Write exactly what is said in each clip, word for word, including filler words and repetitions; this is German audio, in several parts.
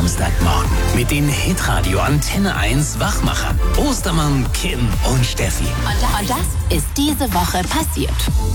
Samstagmorgen mit den Hitradio Antenne eins Wachmachern Ostermann, Kim und Steffi. Und das ist diese Woche passiert.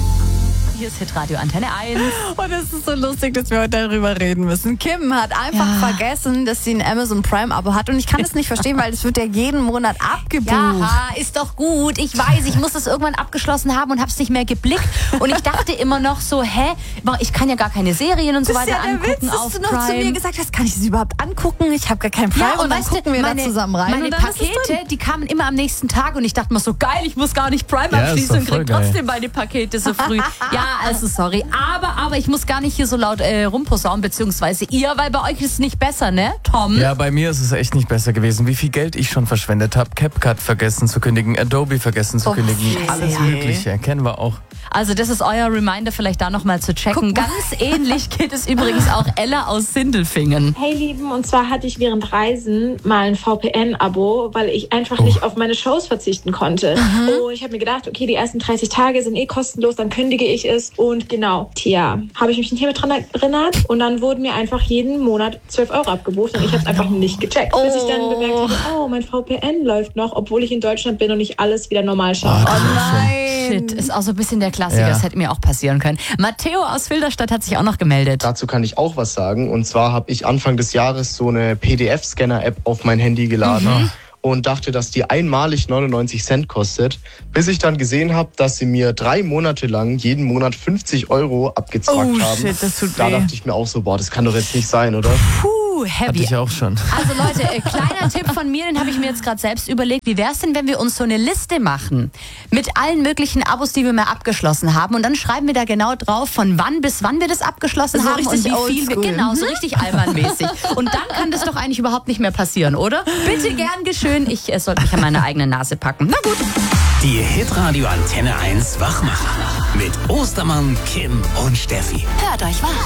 Hier ist Hitradio Antenne eins. Und es ist so lustig, dass wir heute darüber reden müssen. Kim hat einfach Ja. vergessen, dass sie ein Amazon Prime-Abo hat. Und ich kann es nicht verstehen, weil es wird ja jeden Monat abgebucht. Ja, ist doch gut. Ich weiß, ich muss das irgendwann abgeschlossen haben und habe es nicht mehr geblickt. Und ich dachte immer noch so, hä, ich kann ja gar keine Serien und so Das ist weiter ja der angucken Witz, dass auf du noch Prime. zu mir gesagt hast, kann ich das überhaupt angucken? Ich habe gar keinen Prime. Ja, und, und dann weißt gucken du, wir meine, da zusammen rein. meine und dann ist es drin. Pakete, die kamen immer am nächsten Tag und ich dachte mir so, geil, ich muss gar nicht Prime Ja, ist abschließen doch und krieg voll geil. trotzdem meine Pakete so früh. Ja, also sorry. Aber, aber ich muss gar nicht hier so laut äh, rumposaunen, beziehungsweise ihr, weil bei euch ist es nicht besser, ne, Tom? Ja, bei mir ist es echt nicht besser gewesen. Wie viel Geld ich schon verschwendet habe. CapCut vergessen zu kündigen, Adobe vergessen zu Oh, kündigen. Scheiße. Alles Mögliche, kennen wir auch. Also das ist euer Reminder, vielleicht da nochmal zu checken. Guck mal. Ganz ähnlich geht es übrigens auch Ella aus Sindelfingen. Hey Lieben, und zwar hatte ich während Reisen mal ein V P N-Abo, weil ich einfach nicht auf meine Shows verzichten konnte. Und ich habe mir gedacht, okay, die ersten dreißig Tage sind eh kostenlos, dann kündige ich es. Und genau, tja, habe ich mich nicht mehr dran erinnert. Und dann wurden mir einfach jeden Monat zwölf Euro abgebucht und ich habe es einfach nicht gecheckt. Bis ich dann bemerkt habe, oh, mein V P N läuft noch, obwohl ich in Deutschland bin und ich alles wieder normal schaue. Oh, das ist Nein. Shit, ist auch so ein bisschen der Klassiker, Ja. das hätte mir auch passieren können. Matteo aus Filderstadt hat sich auch noch gemeldet. Dazu kann ich auch was sagen. Und zwar habe ich Anfang des Jahres so eine P D F-Scanner-App auf mein Handy geladen und dachte, dass die einmalig neunundneunzig Cent kostet, bis ich dann gesehen habe, dass sie mir drei Monate lang jeden Monat fünfzig Euro abgezwackt Oh, haben. shit, das tut da weh. dachte ich mir auch so, boah, das kann doch jetzt nicht sein, oder? Puh, Hatte heavy. ich auch schon. Also Leute, äh, kleiner Tipp von mir, den habe ich mir jetzt gerade selbst überlegt. Wie wäre es denn, wenn wir uns so eine Liste machen mit allen möglichen Abos, die wir mal abgeschlossen haben, und dann schreiben wir da genau drauf, von wann bis wann wir das abgeschlossen So haben und richtig wie viel wir, oldschool. genau, so richtig Allmann-mäßig. Und dann kann das doch eigentlich überhaupt nicht mehr passieren, oder? Bitte gern geschehen. Ich äh, sollte mich an meine eigene Nase packen. Na gut. Die Hitradio Antenne eins Wachmacher mit Ostermann, Kim und Steffi. Hört euch wach.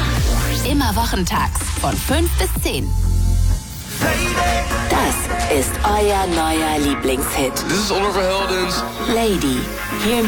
Immer wochentags von fünf bis zehn. Das ist euer neuer Lieblingshit. This is Oliver Heldens. Lady, Hear